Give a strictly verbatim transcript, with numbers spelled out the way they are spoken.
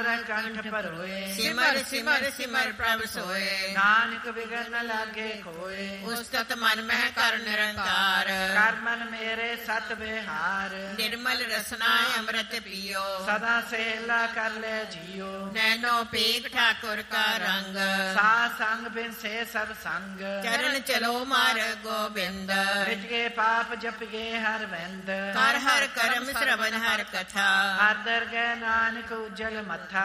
ਰਹਿ ਕੰਠ ਭਰੋਏ। ਸਿਮਰ ਸਿਮਰ ਸਿਮਰ ਪ੍ਰਭ ਸੋਏ। ਨਾਨਕ ਵਿਗੜ ਨ ਲਾਗੇ ਕੋਏ। ਉਸਤਤ ਮਨ ਮਹਿ ਕਰ ਨਿਰੰਕਾਰ। ਕਰ ਮਨ ਮੇਰੇ ਸਤ ਵਿਹਾਰ। ਨਿਰਮਲ ਰਸਨਾ ਅੰਮ੍ਰਿਤ ਪੀਓ। ਸਦਾ ਸੇਲਾ ਕਰ ਲੈ ਜੀਓ। ਨੈਨੋ ਪੀਕ ਠਾਕੁਰ ਕਾ ਰੰਗ। ਸਾ ਸੰਗ ਬਿਨ ਸੇ ਸਭ ਸੰਗ। ਚਰਨ ਚਲੋ ਮਾਰਗ ਗੋਬਿੰਦ। ਮਿਟ ਗਏ ਪਾਪ ਜਪ ਗਏ ਹਰ ਵੰਦ। ਕਰ ਹਰ ਕਰਮ ਸ਼ਰਵਨ ਹਰ ਕਥਾ। ਹਰ ਦਰਗਹਿ ਨਾਨਕ ਉਜਲ ਮਥਾ।